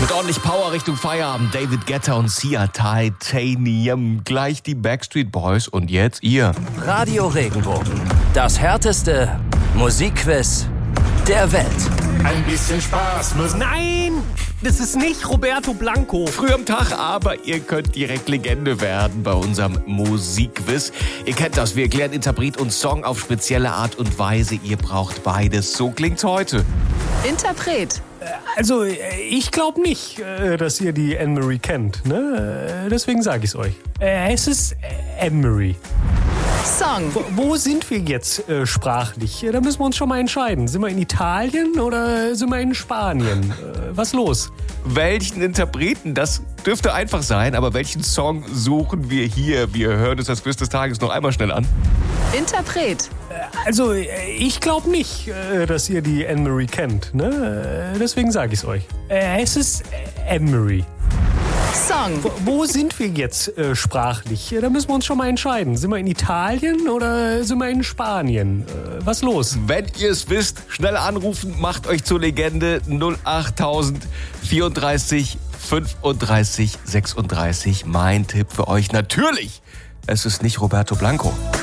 Mit ordentlich Power Richtung Feierabend. David Guetta und Sia Titanium. Gleich die Backstreet Boys und jetzt ihr. Radio Regenbogen. Das härteste Musikquiz der Welt. Ein bisschen Spaß muss. Nein, das ist nicht Roberto Blanco. Früh am Tag, aber ihr könnt direkt Legende werden bei unserem Musikquiz. Ihr kennt das, wir erklären Interpret und Song auf spezielle Art und Weise. Ihr braucht beides. So klingt's heute. Interpret. Also, ich glaube nicht, dass ihr die Anne-Marie kennt. Ne? Deswegen sage ich es euch. Es ist Anne-Marie. Song. Wo sind wir jetzt sprachlich? Da müssen wir uns schon mal entscheiden. Sind wir in Italien oder sind wir in Spanien? Was los? Welchen Interpreten, das dürfte einfach sein, aber welchen Song suchen wir hier? Wir hören uns das Quiz des Tages noch einmal schnell an. Interpret. Also, ich glaube nicht, dass ihr die Anne-Marie kennt. Ne? Deswegen sage ich es euch. Es ist Anne-Marie. Song. Wo sind wir jetzt sprachlich? Da müssen wir uns schon mal entscheiden. Sind wir in Italien oder sind wir in Spanien? Was los? Wenn ihr es wisst, schnell anrufen, macht euch zur Legende 08000 34 35 36. Mein Tipp für euch natürlich, es ist nicht Roberto Blanco.